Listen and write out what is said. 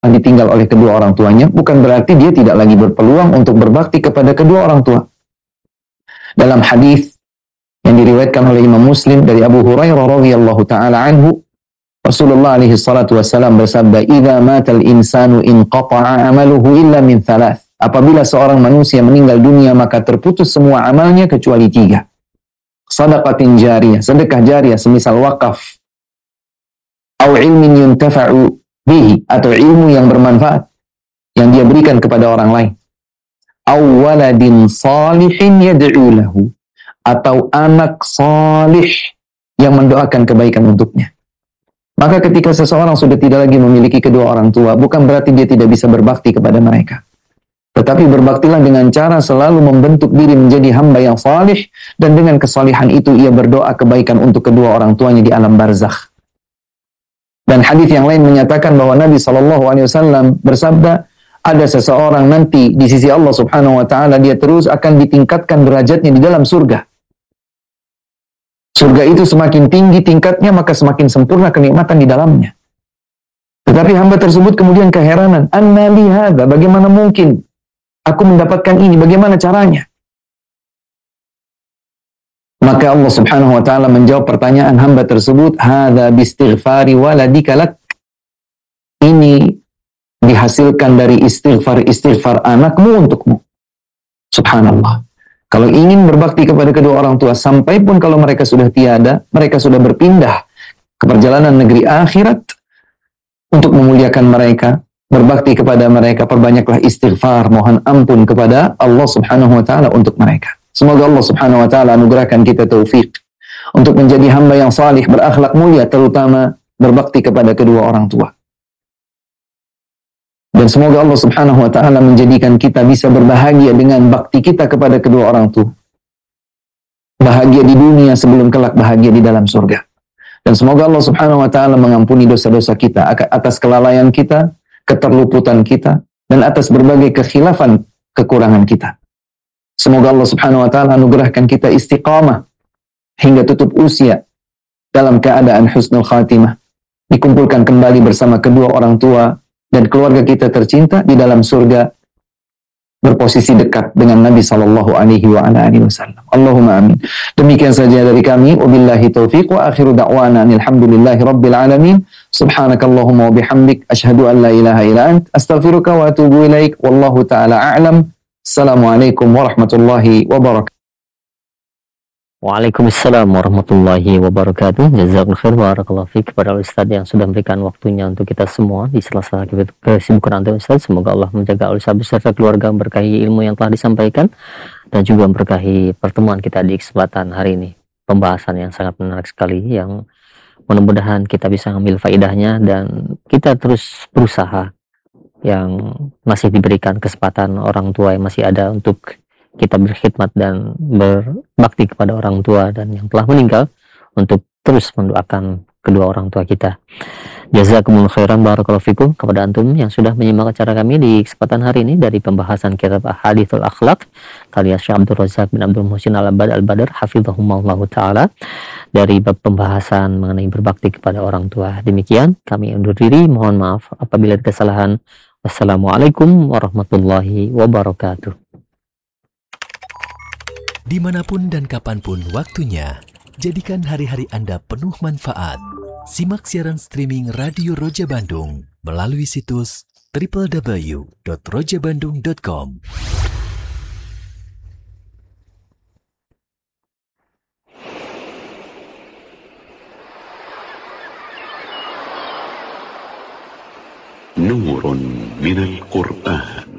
ditinggal oleh kedua orang tuanya, bukan berarti dia tidak lagi berpeluang untuk berbakti kepada kedua orang tua. Dalam hadis yang diriwayatkan oleh Imam Muslim dari Abu Hurairah radhiyallahu taala anhu, Rasulullah alaihi salatu wasallam bersabda, "Idza matal insanu inqata'a 'amaluhu illa min thalath." Apabila seorang manusia meninggal dunia, maka terputus semua amalnya kecuali 3. Shadaqatin jariyah, sedekah jariyah semisal wakaf, au ilmin yuntafa'u bihi, atau ilmu yang bermanfaat yang dia berikan kepada orang lain, au waladin salihin yad'u lahu, atau anak salih yang mendoakan kebaikan untuknya. Maka ketika seseorang sudah tidak lagi memiliki kedua orang tua, bukan berarti dia tidak bisa berbakti kepada mereka. Tetapi berbaktilah dengan cara selalu membentuk diri menjadi hamba yang salih, dan dengan kesalihan itu ia berdoa kebaikan untuk kedua orang tuanya di alam barzakh. Dan hadis yang lain menyatakan bahwa Nabi SAW bersabda, ada seseorang nanti di sisi Allah Subhanahu wa taala, dia terus akan ditingkatkan derajatnya di dalam surga. Surga itu semakin tinggi tingkatnya, maka semakin sempurna kenikmatan di dalamnya. Tetapi hamba tersebut kemudian keheranan, anna li hadza, bagaimana mungkin aku mendapatkan ini, bagaimana caranya? Maka Allah Subhanahu wa taala menjawab pertanyaan hamba tersebut, hadza bistighfari waladika lak. Ini dihasilkan dari istighfar anakmu untukmu. Subhanallah. Kalau ingin berbakti kepada kedua orang tua, sampai pun kalau mereka sudah tiada, mereka sudah berpindah ke perjalanan negeri akhirat, untuk memuliakan mereka, berbakti kepada mereka, perbanyaklah istighfar, mohon ampun kepada Allah Subhanahu wa taala untuk mereka. Semoga Allah Subhanahu wa taala anugerahkan kita taufik untuk menjadi hamba yang salih, berakhlak mulia, terutama berbakti kepada kedua orang tua. Dan semoga Allah Subhanahu wa taala menjadikan kita bisa berbahagia dengan bakti kita kepada kedua orang tua. Bahagia di dunia sebelum kelak bahagia di dalam surga. Dan semoga Allah Subhanahu wa taala mengampuni dosa-dosa kita atas kelalaian kita, keterluputan kita, dan atas berbagai kekhilafan kekurangan kita. Semoga Allah Subhanahu wa taala anugerahkan kita istiqamah hingga tutup usia dalam keadaan husnul khatimah, dikumpulkan kembali bersama kedua orang tua dan keluarga kita tercinta di dalam surga, berposisi dekat dengan Nabi sallallahu alaihi wasallam. Allahumma amin. Demikian saja dari kami, wabillahi taufiq wa akhiru da'wana alhamdulillahi rabbil alamin. Subhanakallahumma wa bihamdik, asyhadu an la ilaha illa ant, astaghfiruka wa atubu ilaik, wallahu taala a'lam. Assalamualaikum warahmatullahi wabarakatuh. Waalaikumsalam warahmatullahi wabarakatuh. Jazakallahu khair, barakallahu fiik kepada Ustaz yang sudah memberikan waktunya untuk kita semua di sela-sela kesibukan Anda Ustaz. Semoga Allah menjaga Ustaz beserta keluarga, memberkahi ilmu yang telah disampaikan, dan juga memberkahi pertemuan kita di kesempatan hari ini. Pembahasan yang sangat menarik sekali, yang mudah-mudahan kita bisa ambil faedahnya dan kita terus berusaha, yang masih diberikan kesempatan orang tua yang masih ada untuk kita berkhidmat dan berbakti kepada orang tua, dan yang telah meninggal untuk terus mendoakan kedua orang tua kita. Jazakumullah khairan, barakallahu fikum kepada antum yang sudah menyimak acara kami di kesempatan hari ini dari pembahasan kitab Ahadithul Akhlaq karya Syekh Abdul Razak bin Abdul Muhsin Al-Badr hafizahumullahu taala, dari pembahasan mengenai berbakti kepada orang tua. Demikian kami undur diri, mohon maaf apabila ada kesalahan. Wassalamualaikum warahmatullahi wabarakatuh. Dimanapun dan kapanpun waktunya, jadikan hari-hari Anda penuh manfaat. Simak siaran streaming Radio Roja Bandung melalui situs www.rojabandung.com. Nurun minal Qur'an.